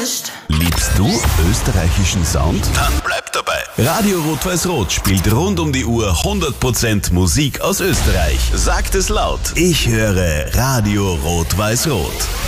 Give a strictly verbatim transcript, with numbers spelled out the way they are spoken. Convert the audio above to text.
wurscht. Liebst du österreichischen Sound? Dann bleib dabei. Radio Rot-Weiß-Rot spielt rund um die Uhr hundert Prozent Musik aus Österreich. Sagt es laut. Ich höre Radio Rot-Weiß-Rot.